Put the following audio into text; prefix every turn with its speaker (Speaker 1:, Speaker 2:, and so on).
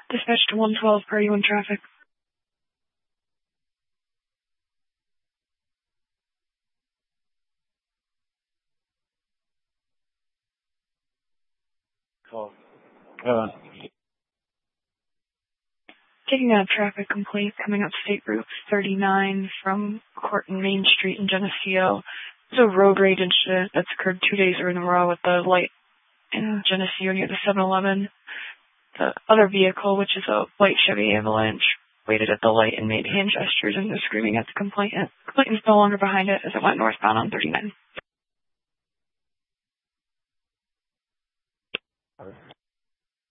Speaker 1: Dispatch to 112, are you in traffic?
Speaker 2: Call.
Speaker 1: Taking a traffic complaint coming up State Route 39 from Court and Main Street in Geneseo. There's a road rage incident that's occurred 2 days in a row with the light in Geneseo near the 7-Eleven. The other vehicle, which is a white Chevy Avalanche, waited at the light and made hand gestures and was screaming at the complainant. The complainant is no longer behind it as it went northbound on 39.